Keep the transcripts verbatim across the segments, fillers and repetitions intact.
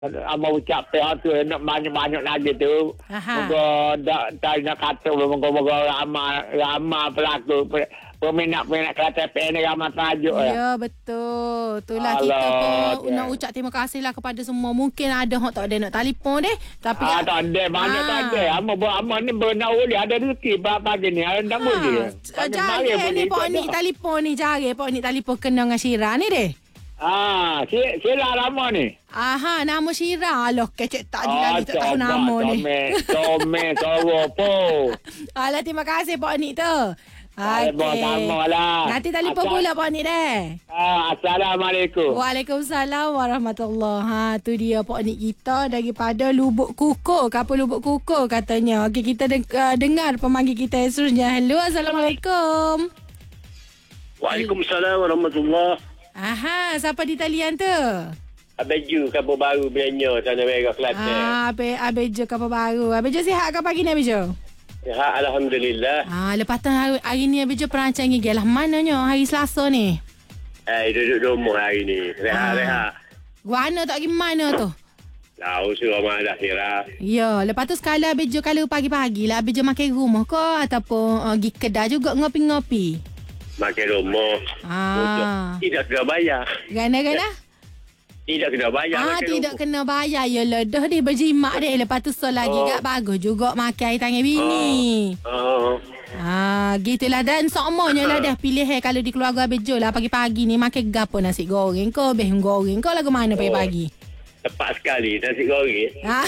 Abang ucap teh tu nak banyak-banyak lagi tu. Moga dak tak nak kata moga-moga ramai ramai pelaku peminat-peminat K T P ni ramai tajuk ya. Ya betul. Itulah kita pun nak ucap terima kasih lah kepada semua. Mungkin ada hok tak ada nak telefon deh. Tapi ah, tak ada banyak tak ada. Ama ama ni berenau ni ada rezeki pagi ni. Ndak boleh. Jangan ni Pak Nik telefon ni cari Pak Nik telefon kena dengan Syira ni deh. Ah, Syira lama ni. Aha, nama Syira. Aloh, kecek tak di lagi tak tahu nama ni. Tome, Tome, po. Alah, terima kasih Pak Nik tu. Okey. Lah. Nanti telefon pula Pak Nik deh. Ah, Assalamualaikum. Waalaikumsalam warahmatullahi. Ha, tu dia Pak Nik kita daripada Lubuk Kukuh. Kapal Lubuk Kukuh katanya. Okey, kita deng- uh, dengar pemanggil kita seterusnya. Hello, Assalamualaikum. Waalaikumsalam warahmatullahi. Aha, siapa di talian tu? Abeju kapal baru Berenyo Tanah Merah Kelantan. Ah, Abe Abejo kapal baru. Abejo sihat ke pagi ni Abejo? Sihat alhamdulillah. Ah, lepas tu hari, hari ni Abejo perancang gigi lah. Mananya hari Selasa ni? Eh, duduk rumah hari ni. Rehat-rehat. Guana tak pergi mana tu? Tahu suruh malah Syira. Ya, lepas tu sekali Abejo kalau pagi-pagi lah Abejo makan rumah ke ataupun uh, pergi kedai juga ngopi-ngopi? Makan rumah. Ah. Tidak kena bayar. Gana-gana? Tidak kena bayar. Ah, tidak rumah. Kena bayar. Ya ledah dia berjimat dia. Lepas tu so lagi oh. Gak bagus juga makan air tangan bini. Oh. oh. Ah, gitulah. Dan semuanya lah dah pilih eh, kalau di keluarga Abejo lah pagi-pagi ni makan gapo nasi goreng ke, behung goreng ke lagu mana pagi-pagi? Oh. Tepat sekali nasi goreng. Ah.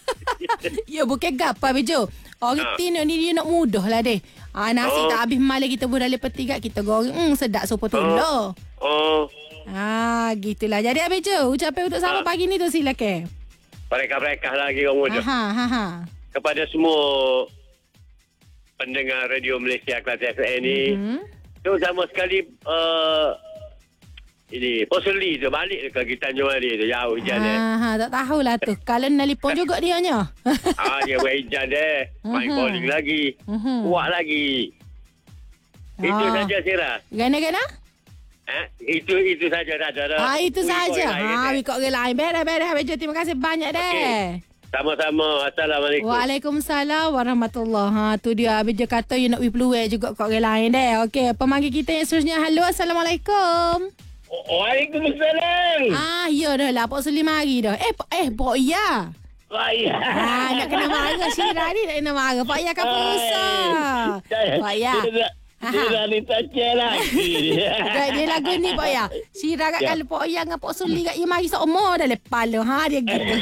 Ya bukan gapo Abejo. Orang Tino ni dia nak mudah lah deh. Ah, nasi oh. tak habis malam kita buat dalam peti kat kita goreng. Hmm, sedap sopo tolo. Oh. oh. Ah, gitulah. Jadi Abejo, ucapan untuk sama ah. pagi ni tu silakan. Mereka-mereka lagi orang muda. Ha ha ha. Kepada semua pendengar Radio Malaysia Kelantan F M ni, mm-hmm. tu sama sekali uh, ini Poseli tu balik ke kita Tanjung Ali tu jauh hujan dia. Ha, tak tahulah tu. Kalau nelpon juga dia nya. Ah, dia buat hujan dia. Main calling lagi. Uh-huh. Kuat lagi. Oh. Itu saja Syira. Gana-gana? Eh, itu itu saja dah dah. Ah, itu Ui, saja. Ha, wikok orang lain. Beres-beres Abejo. Terima kasih banyak deh. Okay. Sama-sama. Assalamualaikum. Waalaikumsalam warahmatullahi. Ha, tu dia Abejo kata you nak wi peluang juga kat orang lain deh. Okey, pemanggil kita yang seterusnya. Halo, Assalamualaikum. Waalaikumsalam. Ah, ya dah lah. Pak Suli mari dah. Eh, eh, Pak Ya. Pak Ya. Ah, nak kena marah Syira ni nak kena marah. Pak Ya kan perusaha. Pak Ya. Syira ni tak cek lagi. Dia lagu ni Pak Ya. Syira kat kalau Pak Ya dengan Pak Suli kat dia mari seumur dah lepas lah. Ha, dia gitu.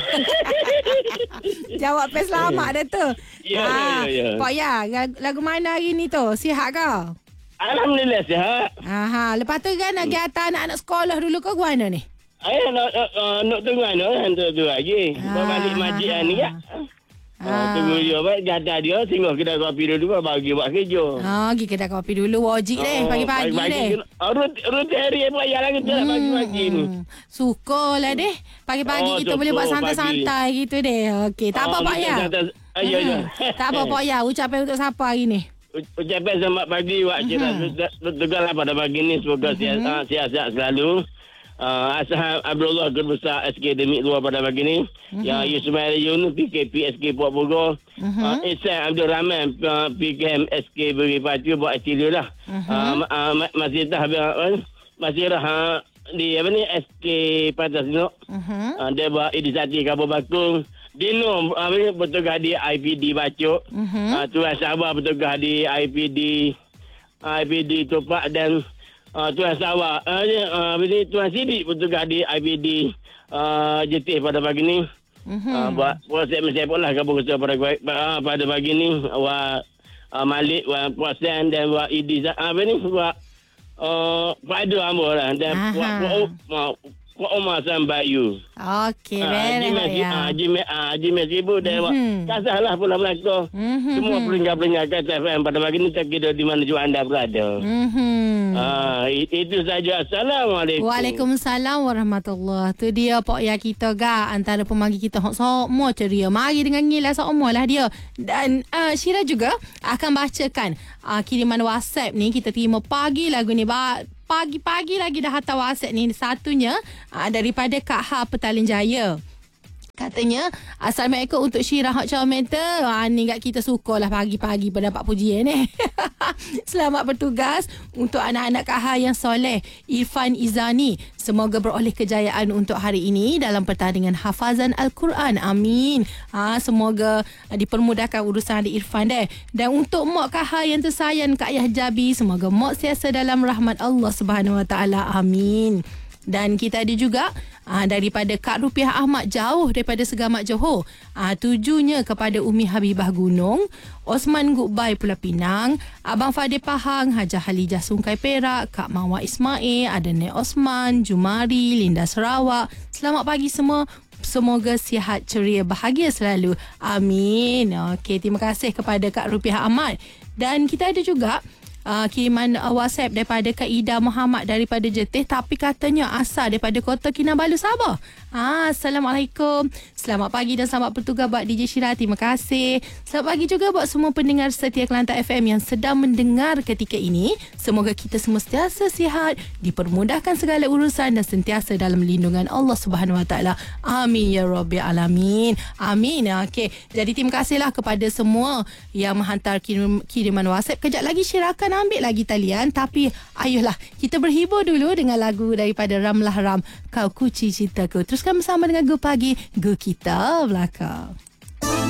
Jawab pes selamat dah tu. Ya, ha, ya, ya. Pak Ya, lagu mana hari ni tu? Sihat ke? Alhamdulillah sihat. Aha, lepas tu kan nak pergi atas anak-anak sekolah dulu ke mana ni? Ayah nak nak, uh, nak tunggu anak hantar tu lagi. Ah, balik masjid ni ya. Ah, tunggu dia baik jadah dia tengok kedai kopi dulu bagi buat kerja. Ah, pergi kedai kopi dulu wajib deh pagi-pagi deh. Rut rut hari payah lagi tu pagi-pagi ni. Sukalah deh. Pagi-pagi kita boleh buat santai-santai gitu deh. Okey, tak apa Pak Ya. Ayo ayo. Tak apa Pak Ya, ucapan untuk siapa hari ni? Ucapan selamat pagi Wak Syira. Bertugaslah pada pagi ni semoga uh-huh. sihat-sihat selalu. Uh, Ashab Abdullah Guru Besar S K Demik luar pada pagi ni. Uh-huh. Ya Yusmail Yun P K P S K Puak Bogor. Uh-huh. Uh, Ihsan Abdul Rahman uh, P K M S K Beri Pacu buat Acili lah. Uh-huh. Uh, uh, masih dah uh, masih dah uh, di apa ni S K Pantas Sinok. Uh-huh. Uh, dia buat Idisati Kampung Bakung. Dino uh, bertugas di I P D Bacok. Uh-huh. Uh, Tuan Sabah bertugas di I P D I P D Topak dan Uh, Tuan Sawah, uh, uh, Tuan Sidik bertugas di I P D uh, J T pada pagi ni. Uh-huh. Uh, buat proses mesepok lah kampung kesal pada, uh, pada pagi ni. Wak uh, Malik, Wak Puan Sen dan Wak Idi, uh, apa ni, Wak uh, Pada Amor lah. Dan Wak Wak Wak Umar Sambayu. Okey, beres ya. Haji Haji Mesibu dan Wak Kasahlah pula Melaka. Semua peringkat-peringkat K T F M pada pagi ni tak kira di mana juga anda berada. Mhm. Ah, itu saja. Assalamualaikum. Waalaikumsalam warahmatullahi. Tu dia Pak Ya kita ga antara pemanggil kita hok semua ceria. Mari dengan ngilah semua lah dia. Dan uh, Syira juga akan bacakan uh, kiriman WhatsApp ni kita terima pagi lagu ni. Ba- pagi-pagi lagi dah hantar WhatsApp ni. Satunya uh, daripada Kak Ha Petaling Jaya. Katanya, Assalamualaikum untuk Syirah Hot Commander. Ha, ni kat kita suka lah pagi-pagi pendapat pujian eh. Selamat bertugas untuk anak-anak Kaha yang soleh. Irfan Izani. Semoga beroleh kejayaan untuk hari ini dalam pertandingan hafazan Al-Quran. Amin. Ha, semoga dipermudahkan urusan adik Irfan deh. Dan untuk Mak Kaha yang tersayang Kak Ayah Jabi. Semoga Mak siasa dalam rahmat Allah Subhanahu Wa Taala. Amin. Dan kita ada juga aa, daripada Kak Rupiah Ahmad jauh daripada Segamat Johor. Aa, tujunya kepada Umi Habibah Gunung, Osman Gukbai Pulau Pinang, Abang Fadil Pahang, Hajah Halijah Sungkai Perak, Kak Mawar Ismail, ada Nek Osman, Jumari, Linda Sarawak. Selamat pagi semua. Semoga sihat, ceria, bahagia selalu. Amin. Okey, terima kasih kepada Kak Rupiah Ahmad. Dan kita ada juga Uh, kiriman uh, WhatsApp daripada Kak Ida Muhammad daripada Jetih, tapi katanya asal daripada Kota Kinabalu, Sabah. Ah, Assalamualaikum. Selamat pagi dan selamat bertugas buat D J Syirah. Terima kasih. Selamat pagi juga buat semua pendengar setia Kelantan F M yang sedang mendengar ketika ini. Semoga kita semua sentiasa sihat, dipermudahkan segala urusan dan sentiasa dalam lindungan Allah Subhanahu Wa Taala. Amin ya rabbil alamin. Amin. Okey. Jadi terima kasihlah kepada semua yang menghantar kirim, kiriman WhatsApp. Kejap lagi Syirah akan ambil lagi talian, tapi ayolah kita berhibur dulu dengan lagu daripada Ramlah Ram, Kau Kunci Cintaku. Teruskan bersama dengan Go Pagi, Go Kita Belakang.